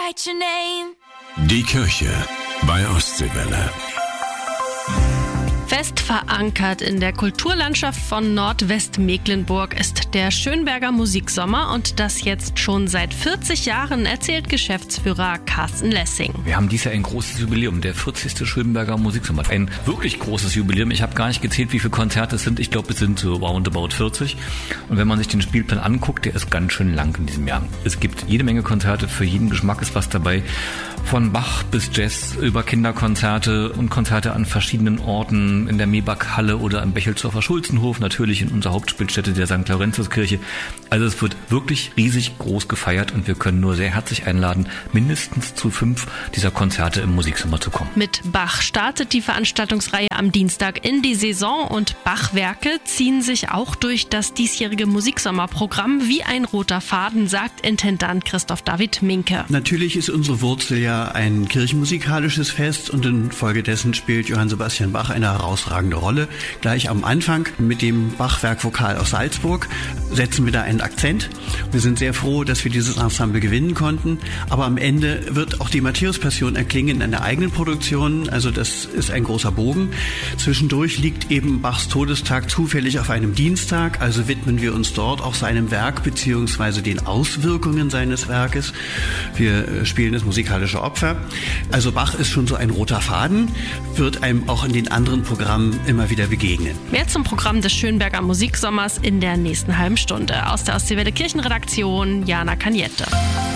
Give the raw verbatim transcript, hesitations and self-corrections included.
write your name. Die Kirche bei Ostseewelle. Fest verankert in der Kulturlandschaft von Nordwestmecklenburg ist der Schönberger Musiksommer und das jetzt schon seit vierzig Jahren, erzählt Geschäftsführer Carsten Lessing. Wir haben dieses Jahr ein großes Jubiläum, der vierzigste Schönberger Musiksommer. Ein wirklich großes Jubiläum. Ich habe gar nicht gezählt, wie viele Konzerte es sind. Ich glaube, es sind so roundabout vierzig. Und wenn man sich den Spielplan anguckt, der ist ganz schön lang in diesem Jahr. Es gibt jede Menge Konzerte, für jeden Geschmack ist was dabei. Von Bach bis Jazz über Kinderkonzerte und Konzerte an verschiedenen Orten, in der Mebach-Halle oder im Bechelsdorfer Schulzenhof, natürlich in unserer Hauptspielstätte der Sankt Laurentiuskirche. Also es wird wirklich riesig groß gefeiert und wir können nur sehr herzlich einladen, mindestens zu fünf dieser Konzerte im Musiksommer zu kommen. Mit Bach startet die Veranstaltungsreihe am Dienstag in die Saison und Bach-Werke ziehen sich auch durch das diesjährige Musiksommerprogramm wie ein roter Faden, sagt Intendant Christoph David Minke. Natürlich ist unsere Wurzel ja ein kirchenmusikalisches Fest und infolgedessen spielt Johann Sebastian Bach eine herausragende Rolle. Gleich am Anfang mit dem Bachwerk Vokal aus Salzburg setzen wir da einen Akzent. Wir sind sehr froh, dass wir dieses Ensemble gewinnen konnten, aber am Ende wird auch die Matthäus-Passion erklingen in einer eigenen Produktion, also das ist ein großer Bogen. Zwischendurch liegt eben Bachs Todestag zufällig auf einem Dienstag, also widmen wir uns dort auch seinem Werk bzw. den Auswirkungen seines Werkes. Wir spielen das musikalische Opfer. Also Bach ist schon so ein roter Faden, wird einem auch in den anderen Programmen immer wieder begegnen. Mehr zum Programm des Schönberger Musiksommers in der nächsten halben Stunde. Aus der Ostseewelle Kirchenredaktion, Jana Kaniette.